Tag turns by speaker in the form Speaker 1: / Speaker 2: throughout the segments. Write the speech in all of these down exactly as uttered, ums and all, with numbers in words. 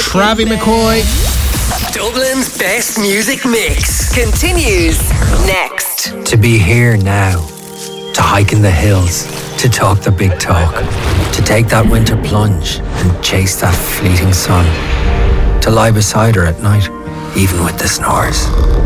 Speaker 1: Travie McCoy.
Speaker 2: Dublin's best music mix continues next.
Speaker 3: To be here now, to hike in the hills, to talk the big talk, to take that winter plunge and chase that fleeting sun, to lie beside her at night, even with the snores.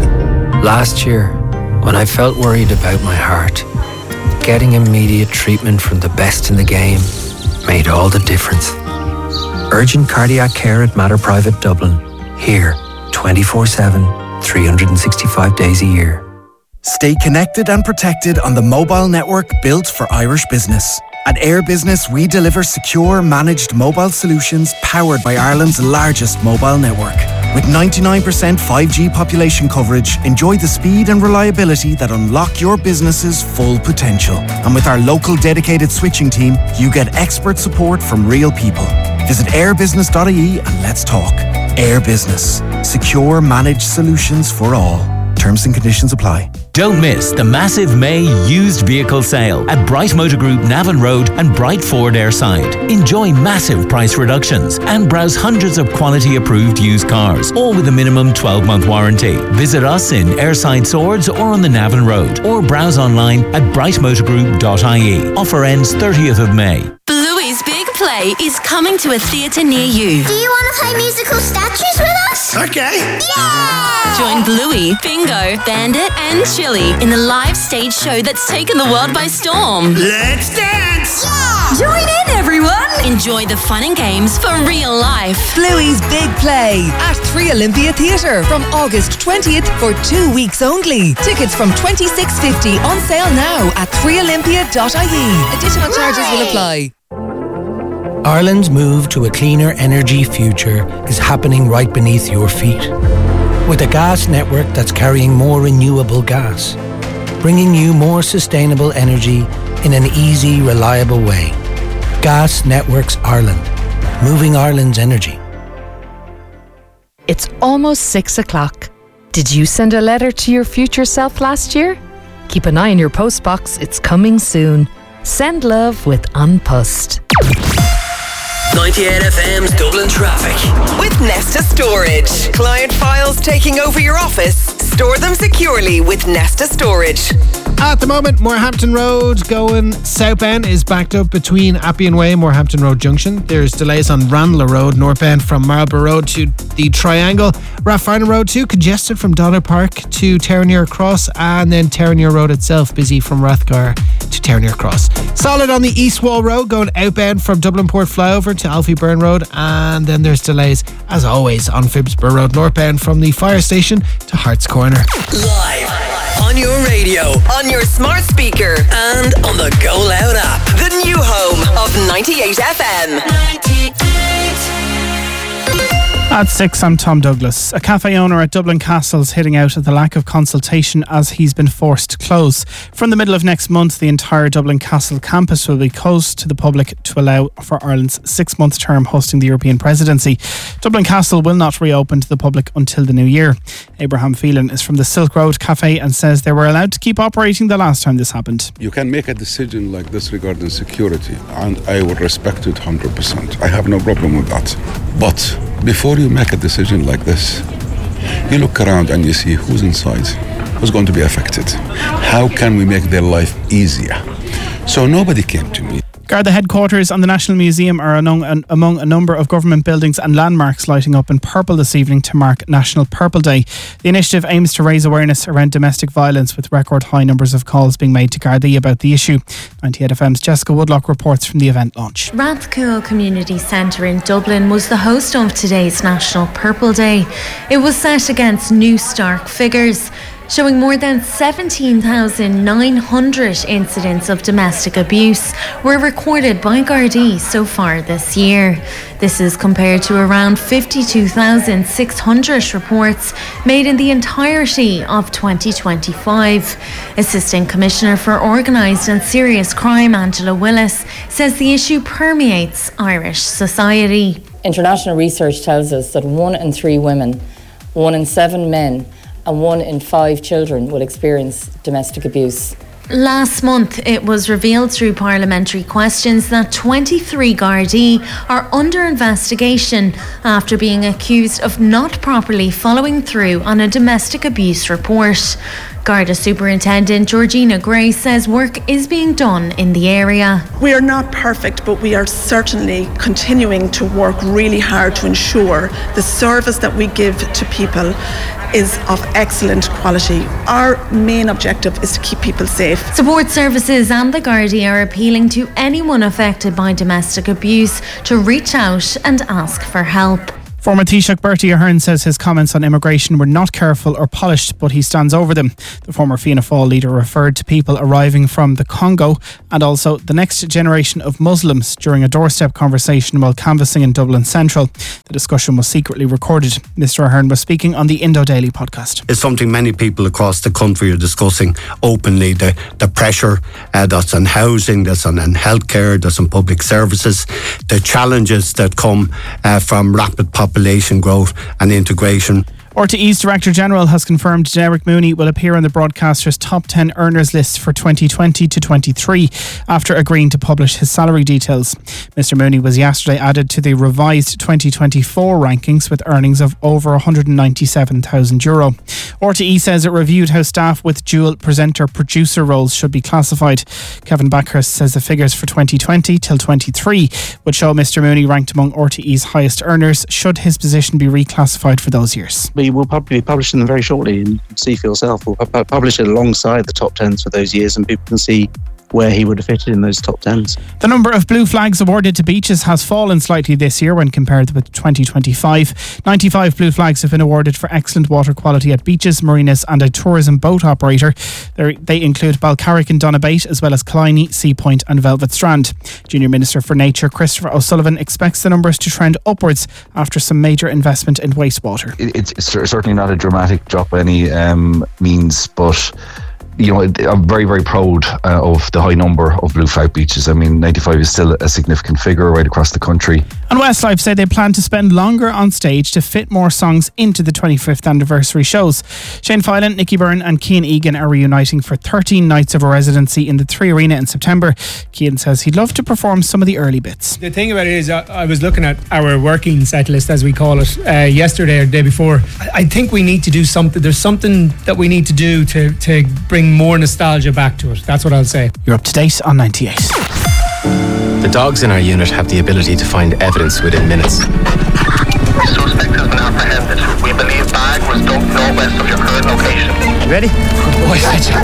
Speaker 3: Last year, when I felt worried about my heart, getting immediate treatment from the best in the game made all the difference. Urgent cardiac care at Mater Private Dublin. Here, twenty-four seven, three hundred sixty-five days a year.
Speaker 4: Stay connected and protected on the mobile network built for Irish business. At Air Business, we deliver secure, managed mobile solutions powered by Ireland's largest mobile network. With ninety-nine percent five G population coverage, enjoy the speed and reliability that unlock your business's full potential. And with our local dedicated switching team, you get expert support from real people. Visit airbusiness dot I E and let's talk. Air Business. Secure, managed solutions for all. Terms and conditions apply.
Speaker 5: Don't miss the massive May used vehicle sale at Bright Motor Group Navan Road and Bright Ford Airside. Enjoy massive price reductions and browse hundreds of quality approved used cars, all with a minimum twelve month warranty. Visit us in Airside Swords or on the Navan Road, or browse online at bright motor group dot I E. Offer ends thirtieth of May.
Speaker 6: Bluey's Big Play is coming to a theatre near you.
Speaker 7: Do you want to play musical statues with us?
Speaker 8: Okay.
Speaker 7: Yeah!
Speaker 6: Join Bluey, Bingo, Bandit and Chili in the live stage show that's taken the world by storm.
Speaker 8: Let's dance!
Speaker 7: Yeah!
Speaker 6: Join in, everyone! Enjoy the fun and games for real life.
Speaker 9: Bluey's Big Play at three Olympia Theatre from August twentieth for two weeks only. Tickets from twenty-six fifty on sale now at three olympia dot I E. Additional charges will apply.
Speaker 10: Ireland's move to a cleaner energy future is happening right beneath your feet. With a gas network that's carrying more renewable gas, bringing you more sustainable energy in an easy, reliable way. Gas Networks Ireland, moving Ireland's energy.
Speaker 11: It's almost six o'clock. Did you send a letter to your future self last year? Keep an eye on your postbox, it's coming soon. Send love with An Post.
Speaker 2: ninety-eight F M's Dublin Traffic. With Nesta Storage. Client files taking over your office. Store them securely with Nesta Storage.
Speaker 1: At the moment, Moorhampton Road going southbound is backed up between Appian Way and Moorhampton Road Junction. There's delays on Randler Road, northbound from Marlborough Road to the Triangle. Rathfarnham Road too, congested from Donner Park to Terranure Cross, and then Terranure Road itself busy from Rathgar to Terranure Cross. Solid on the East Wall Road going outbound from Dublin Port Flyover to Alfie Burn Road, and then there's delays as always on Phibsborough Road northbound from the fire station to Hart's Corner.
Speaker 2: Live on your radio, on your smart speaker, and on the Go Loud app. The new home of ninety-eight F M. ninety-eight.
Speaker 12: At six, I'm Tom Douglas. A cafe owner at Dublin Castle's hitting out at the lack of consultation as he's been forced to close. From the middle of next month, the entire Dublin Castle campus will be closed to the public to allow for Ireland's six-month term hosting the European presidency. Dublin Castle will not reopen to the public until the new year. Abraham Phelan is from the Silk Road Cafe and says they were allowed to keep operating the last time this happened.
Speaker 13: You can make a decision like this regarding security, and I would respect it one hundred percent. I have no problem with that. But before you make a decision like this, you look around and you see who's inside, who's going to be affected. How can we make their life easier? So nobody came to me.
Speaker 12: Garda headquarters and the National Museum are among, among a number of government buildings and landmarks lighting up in purple this evening to mark National Purple Day. The initiative aims to raise awareness around domestic violence, with record high numbers of calls being made to Gardaí about the issue. ninety-eight F M's Jessica Woodlock reports from the event launch.
Speaker 14: Rathcoole Community Centre in Dublin was the host of today's National Purple Day. It was set against new stark figures, showing more than seventeen thousand nine hundred incidents of domestic abuse were recorded by Gardaí so far this year. This is compared to around fifty-two thousand six hundred reports made in the entirety of twenty twenty-five. Assistant Commissioner for Organised and Serious Crime, Angela Willis, says the issue permeates Irish society.
Speaker 15: International research tells us that one in three women, one in seven men, and one in five children will experience domestic abuse.
Speaker 14: Last month, it was revealed through parliamentary questions that twenty-three Gardaí are under investigation after being accused of not properly following through on a domestic abuse report. Garda Superintendent Georgina Gray says work is being done in the area.
Speaker 8: We are not perfect, but we are certainly continuing to work really hard to ensure the service that we give to people is of excellent quality. Our main objective is to keep people safe.
Speaker 14: Support services and the Gardaí are appealing to anyone affected by domestic abuse to reach out and ask for help.
Speaker 12: Former Taoiseach Bertie Ahern says his comments on immigration were not careful or polished, but he stands over them. The former Fianna Fáil leader referred to people arriving from the Congo and also the next generation of Muslims during a doorstep conversation while canvassing in Dublin Central. The discussion was secretly recorded. Mr Ahern was speaking on the Indo Daily podcast.
Speaker 16: It's something many people across the country are discussing openly, the, the pressure uh, that's on housing, that's on, on healthcare, that's on public services, the challenges that come uh, from rapid population population growth and integration.
Speaker 12: R T E's Director General has confirmed Derek Mooney will appear on the broadcaster's top ten earners list for twenty twenty to twenty-three after agreeing to publish his salary details. Mister Mooney was yesterday added to the revised twenty twenty-four rankings with earnings of over one hundred ninety-seven thousand euro. R T E says it reviewed how staff with dual presenter-producer roles should be classified. Kevin Backhurst says the figures for twenty twenty till twenty-three would show Mister Mooney ranked among R T E's highest earners should his position be reclassified for those years.
Speaker 17: We will probably be publishing them very shortly, and you can see for yourself. We'll pu- publish it alongside the top tens for those years, and people can see where he would have fitted in those top tens.
Speaker 12: The number of blue flags awarded to beaches has fallen slightly this year when compared with twenty twenty-five. ninety-five blue flags have been awarded for excellent water quality at beaches, marinas and a tourism boat operator. They're, they include Balcarrick and Donabate, as well as Killiney, Sea Point and Velvet Strand. Junior Minister for Nature Christopher O'Sullivan expects the numbers to trend upwards after some major investment in wastewater.
Speaker 18: It's certainly not a dramatic drop by any um, means, but you know, I'm very, very proud uh, of the high number of blue flag beaches. I mean, ninety-five is still a significant figure right across the country.
Speaker 12: And Westlife say they plan to spend longer on stage to fit more songs into the twenty-fifth anniversary shows. Shane Filan, Nicky Byrne and Cian Egan are reuniting for thirteen nights of a residency in the Three Arena in September. Cian says he'd love to perform some of the early bits.
Speaker 19: The thing about it is, I, I was looking at our working set list, as we call it, uh, yesterday or the day before. I, I think we need to do something. There's something that we need to do to, to bring more nostalgia back to it. That's what I'll say.
Speaker 12: You're up to date on ninety-eight.
Speaker 20: The dogs in our unit have the ability to find evidence within minutes.
Speaker 21: The suspect has been apprehended. We believe bag was dumped northwest of your current location.
Speaker 20: Ready? Good boy, Fetcher.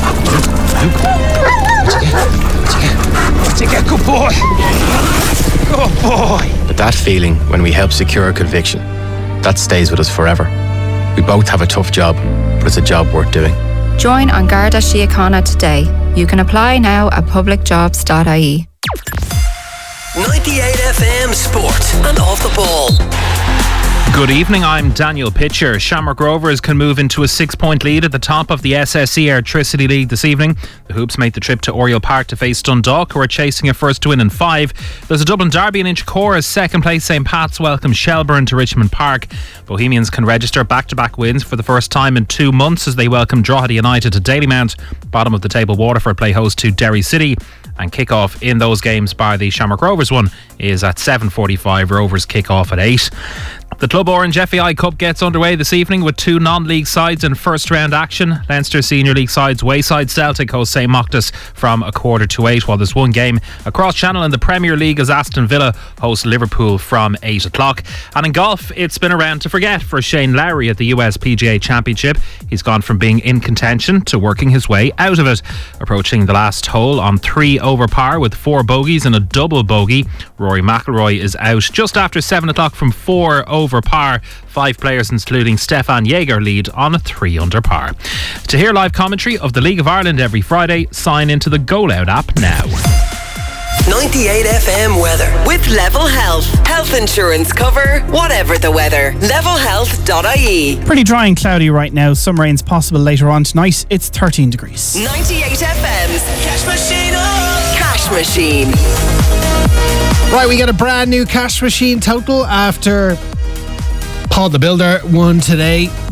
Speaker 20: Take it, good boy. Good boy. But that feeling when we help secure a conviction, that stays with us forever. We both have a tough job, but it's a job worth doing.
Speaker 22: Join An Garda Síochána today. You can apply now at public jobs dot I E.
Speaker 2: ninety-eight F M Sport and Off the Ball.
Speaker 23: Good evening, I'm Daniel Pitcher. Shamrock Rovers can move into a six-point lead at the top of the S S E Airtricity League this evening. The Hoops make the trip to Oriel Park to face Dundalk, who are chasing a first win in five. There's a Dublin derby in Inchicore as second place St Pat's welcome Shelbourne to Richmond Park. Bohemians can register back-to-back wins for the first time in two months as they welcome Drogheda United to Dalymount. Bottom of the table Waterford play host to Derry City. And kick-off in those games, bar the Shamrock Rovers one, is at seven forty-five. Rovers kick off at eight. The Club Orange F A I Cup gets underway this evening with two non-league sides in first round action. Leinster Senior League sides Wayside Celtic host Saint Moctus from a quarter to eight, while there's one game across channel in the Premier League as Aston Villa host Liverpool from eight o'clock. And in golf, it's been around to forget for Shane Lowry at the U S P G A Championship. He's gone from being in contention to working his way out of it. Approaching the last hole on three over par with four bogeys and a double bogey, Rory McIlroy is out just after seven o'clock from four over par. Five players including Stefan Jaeger lead on a three under par. To hear live commentary of the League of Ireland every Friday, sign into the Go Loud app now.
Speaker 2: ninety-eight F M weather with Level Health. Health insurance cover, whatever the weather. level health dot I E.
Speaker 12: Pretty dry and cloudy right now. Some rain's possible later on tonight. It's thirteen degrees.
Speaker 2: ninety-eight F M's Cash Machine. Oh. Cash Machine.
Speaker 1: Right, we get a brand new Cash Machine total after Paul the Builder won today.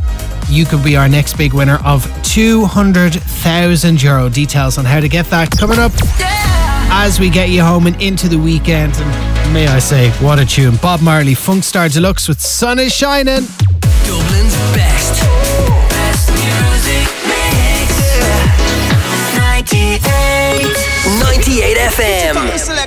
Speaker 1: you could be our next big winner of two hundred thousand euro. Details on how to get that coming up as we get you home and into the weekend. And may I say, what a tune. Bob Marley, Funk Star Deluxe with Sun is Shining.
Speaker 2: Dublin's best. Best music mix. ninety-eight. ninety-eight F M.